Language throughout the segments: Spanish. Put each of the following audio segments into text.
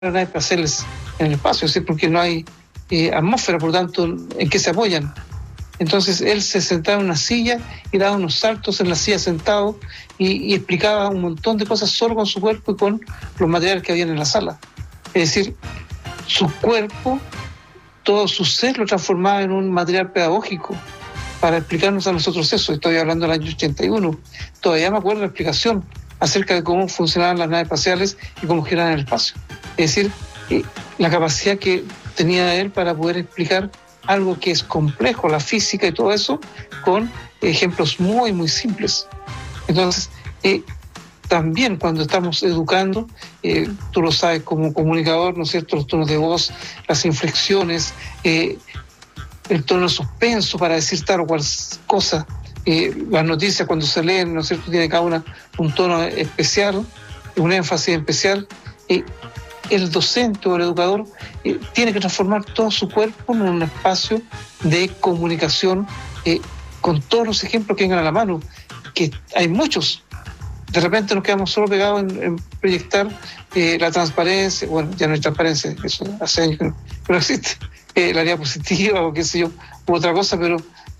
naves espaciales en el espacio, ¿sí? Porque no hay atmósfera, por lo tanto, ¿en qué se apoyan? Entonces él se sentaba en una silla y daba unos saltos en la silla sentado y explicaba un montón de cosas solo con su cuerpo y con los materiales que habían en la sala. Es decir, su cuerpo, todo su ser lo transformaba en un material pedagógico para explicarnos a nosotros eso. Estoy hablando del año 81. Todavía me acuerdo la explicación acerca de cómo funcionaban las naves espaciales y cómo giraban el espacio. Es decir, la capacidad que tenía él para poder explicar algo que es complejo, la física y todo eso, con ejemplos muy, muy simples. Entonces, también cuando estamos educando, tú lo sabes como comunicador, ¿no es cierto?, los tonos de voz, las inflexiones, el tono de suspenso para decir tal o cual cosa, las noticias cuando se leen, ¿no es cierto?, tiene cada una un tono especial, un énfasis especial. El docente o el educador tiene que transformar todo su cuerpo en un espacio de comunicación con todos los ejemplos que vengan a la mano, que hay muchos. De repente nos quedamos solo pegados en proyectar la transparencia, bueno, ya no hay transparencia, eso hace años que no existe, la diapositiva o qué sé yo, u otra cosa, pero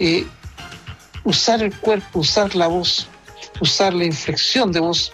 usar el cuerpo, usar la voz, usar la inflexión de voz,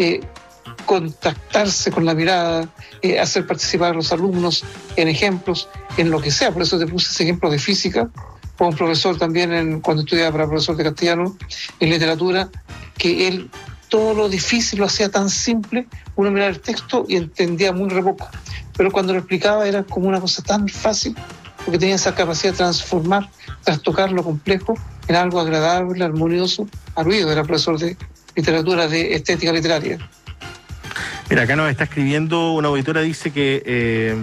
contactarse con la mirada, hacer participar a los alumnos en ejemplos, en lo que sea. Por eso te puse ese ejemplo de física, o un profesor también cuando estudiaba para profesor de castellano, en literatura, que él todo lo difícil lo hacía tan simple, uno miraba el texto y entendía muy re poco, pero cuando lo explicaba era como una cosa tan fácil, porque tenía esa capacidad de transformar, trastocar lo complejo en algo agradable, armonioso, al oído. Era profesor de literatura, de estética literaria. Mira, acá nos está escribiendo una auditora, dice que...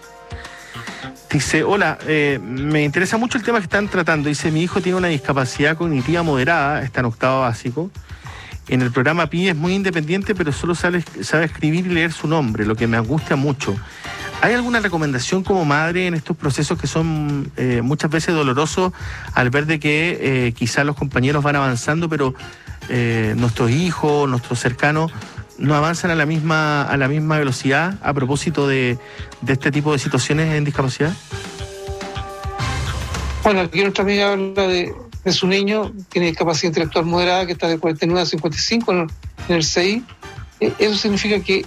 dice, hola, me interesa mucho el tema que están tratando. Dice, mi hijo tiene una discapacidad cognitiva moderada, está en octavo básico. En el programa PI es muy independiente, pero solo sabe escribir y leer su nombre, lo que me angustia mucho. ¿Hay alguna recomendación como madre en estos procesos que son muchas veces dolorosos al ver de que quizás los compañeros van avanzando, pero nuestros hijos, nuestros cercanos, no avanzan a la misma velocidad a propósito de este tipo de situaciones en discapacidad? Bueno, aquí nuestra amiga habla de su niño, tiene discapacidad intelectual moderada, que está de 49 a 55 en el CI. Eso significa que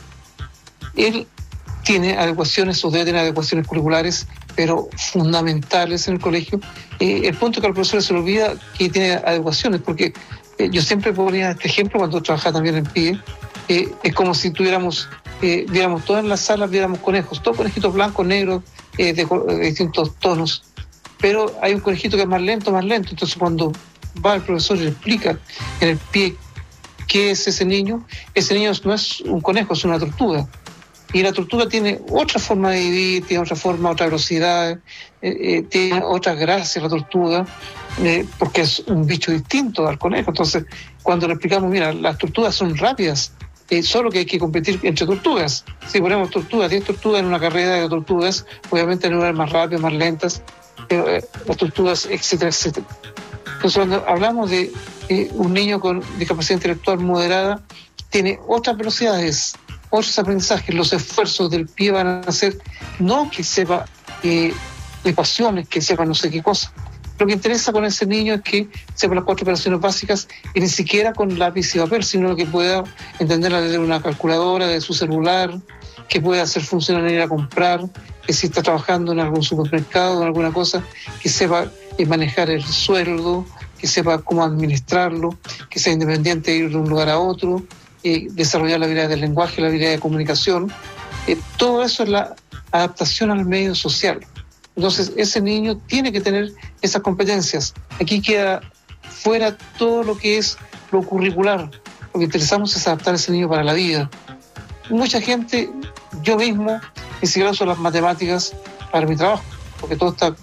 él tiene adecuaciones o debe tener adecuaciones curriculares, pero fundamentales en el colegio. El punto que al profesor se le olvida que tiene adecuaciones, porque yo siempre ponía este ejemplo cuando trabajaba también en PIE. Es como si viéramos todas las salas, viéramos conejos, todos conejitos blancos, negros, de distintos tonos. Pero hay un conejito que es más lento. Entonces cuando va el profesor y le explica en el pie qué es ese niño no es un conejo, es una tortuga. Y la tortuga tiene otra forma de vivir, tiene otra forma, otra velocidad, tiene otra gracia la tortuga, porque es un bicho distinto al conejo. Entonces cuando le explicamos, mira, las tortugas son rápidas, solo que hay que competir entre tortugas. Si ponemos 10 tortugas en una carrera de tortugas, obviamente no van más rápidas, más lentas, las tortugas, etcétera, etcétera. Entonces, cuando hablamos de un niño con discapacidad intelectual moderada, tiene otras velocidades, otros aprendizajes. Los esfuerzos del pie van a hacer, no que sepa ecuaciones, que sepa no sé qué cosa. Lo que interesa con ese niño es que sepa las 4 operaciones básicas, y ni siquiera con lápiz y papel, sino que pueda entender la letra de una calculadora, de su celular, que pueda hacer funcionar en ir a comprar, que si está trabajando en algún supermercado o en alguna cosa, que sepa manejar el sueldo, que sepa cómo administrarlo, que sea independiente de ir de un lugar a otro, desarrollar la habilidad del lenguaje, la habilidad de comunicación. Todo eso es la adaptación al medio social. Entonces, ese niño tiene que tener esas competencias. Aquí queda fuera todo lo que es lo curricular. Lo que interesamos es adaptar a ese niño para la vida. Mucha gente, yo mismo, ni siquiera uso las matemáticas para mi trabajo, porque todo está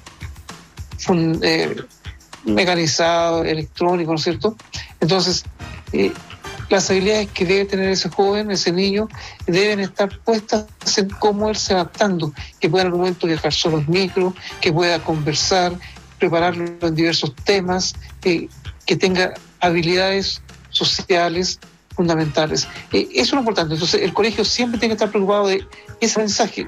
mecanizado, electrónico, ¿no es cierto? Entonces, las habilidades que debe tener ese joven, ese niño, deben estar puestas en cómo él se va adaptando, que pueda en algún momento viajar solo en micro, que pueda conversar, prepararlo en diversos temas, que tenga habilidades sociales, fundamentales. Eso es lo importante. Entonces, el colegio siempre tiene que estar preocupado de ese mensaje.